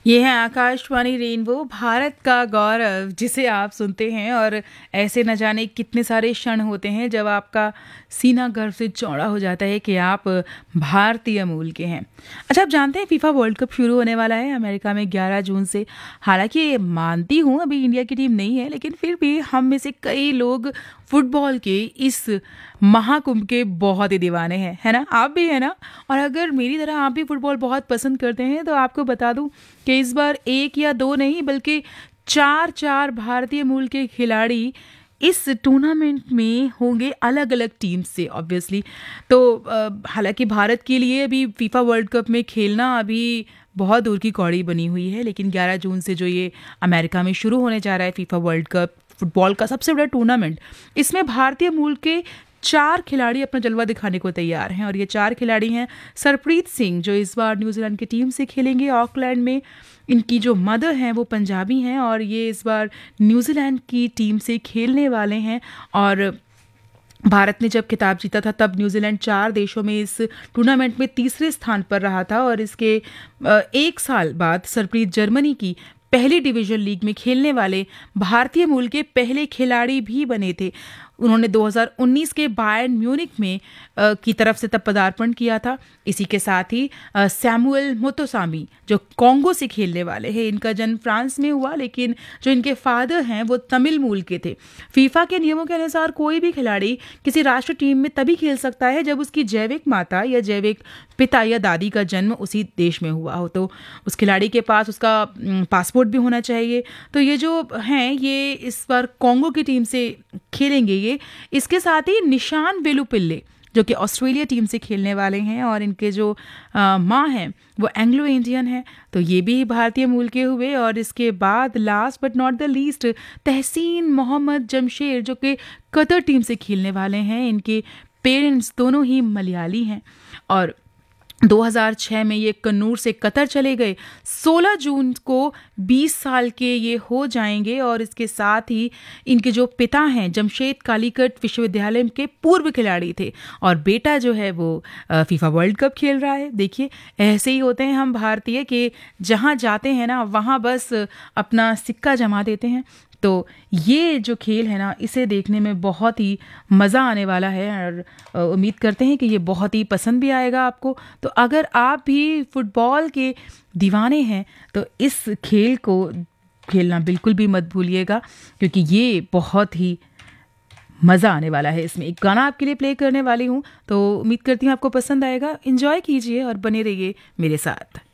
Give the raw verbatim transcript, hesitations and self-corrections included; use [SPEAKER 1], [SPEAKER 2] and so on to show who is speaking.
[SPEAKER 1] ये है आकाशवाणी रेनबो, भारत का गौरव, जिसे आप सुनते हैं। और ऐसे न जाने कितने सारे क्षण होते हैं जब आपका सीना गर्व से चौड़ा हो जाता है कि आप भारतीय मूल के हैं। अच्छा, आप जानते हैं फीफा वर्ल्ड कप शुरू होने वाला है अमेरिका में ग्यारह जून से। हालांकि मानती हूँ अभी इंडिया की टीम नहीं है, लेकिन फिर भी हम में से कई लोग फुटबॉल के इस महाकुंभ के बहुत ही दीवाने हैं, है ना? आप भी है ना? और अगर मेरी तरह आप भी फुटबॉल बहुत पसंद करते हैं तो आपको बता दूं कि इस बार एक या दो नहीं बल्कि चार चार भारतीय मूल के खिलाड़ी इस टूर्नामेंट में होंगे, अलग अलग टीम से ऑब्वियसली। तो अ, हालांकि भारत के लिए अभी फीफा वर्ल्ड कप में खेलना अभी बहुत दूर की कौड़ी बनी हुई है, लेकिन ग्यारह जून से जो ये अमेरिका में शुरू होने जा रहा है फीफा वर्ल्ड कप, फुटबॉल का सबसे बड़ा टूर्नामेंट, इसमें भारतीय मूल के चार खिलाड़ी अपना जलवा दिखाने को तैयार हैं। और ये चार खिलाड़ी हैं सरप्रीत सिंह, जो इस बार न्यूजीलैंड की टीम से खेलेंगे ऑकलैंड में। इनकी जो मदर हैं वो पंजाबी हैं और ये इस बार न्यूजीलैंड की टीम से खेलने वाले हैं। और भारत ने जब खिताब जीता था तब न्यूजीलैंड चार देशों में इस टूर्नामेंट में तीसरे स्थान पर रहा था। और इसके अ, एक साल बाद सरप्रीत जर्मनी की पहली डिवीजन लीग में खेलने वाले भारतीय मूल के पहले खिलाड़ी भी बने थे। उन्होंने दो हज़ार उन्नीस के बायर्न म्यूनिख में अ, की तरफ से तब पदार्पण किया था। इसी के साथ ही अ, सैमुअल मोतोसामी जो कॉन्गो से खेलने वाले हैं, इनका जन्म फ्रांस में हुआ, लेकिन जो इनके फादर हैं वो तमिल मूल के थे। फीफा के नियमों के अनुसार कोई भी खिलाड़ी किसी राष्ट्रीय टीम में तभी खेल सकता है जब उसकी जैविक माता या जैविक पिता या दादी का जन्म उसी देश में हुआ हो। तो उस खिलाड़ी के पास उसका अम, पासपोर्ट भी होना चाहिए। तो ये जो हैं ये इस बार कॉन्गो की टीम से खेलेंगे। ये इसके साथ ही निशान वेलुपिल्ले जो कि ऑस्ट्रेलिया टीम से खेलने वाले हैं, और इनके जो अ, माँ हैं वो एंग्लो इंडियन हैं, तो ये भी भारतीय मूल के हुए। और इसके बाद last but not the least तहसीन मोहम्मद जमशेर जो कि कतर टीम से खेलने वाले हैं। इनके पेरेंट्स दोनों ही मलयाली हैं और दो हज़ार छह में ये कन्नूर से कतर चले गए। सोलह जून को बीस साल के ये हो जाएंगे। और इसके साथ ही इनके जो पिता हैं जमशेद कालीकट विश्वविद्यालय के पूर्व खिलाड़ी थे, और बेटा जो है वो अ, फीफा वर्ल्ड कप खेल रहा है। देखिए, ऐसे ही होते हैं हम भारतीय कि जहाँ जाते हैं ना वहाँ बस अपना सिक्का जमा देते हैं। तो ये जो खेल है ना, इसे देखने में बहुत ही मज़ा आने वाला है और अ, उम्मीद करते हैं कि ये बहुत ही पसंद भी आएगा आपको। तो अगर आप भी फुटबॉल के दीवाने हैं तो इस खेल को खेलना बिल्कुल भी मत भूलिएगा, क्योंकि ये बहुत ही मज़ा आने वाला है। इसमें एक गाना आपके लिए प्ले करने वाली हूँ, तो उम्मीद करती हूँ आपको पसंद आएगा। एंजॉय कीजिए और बने रहिए मेरे साथ।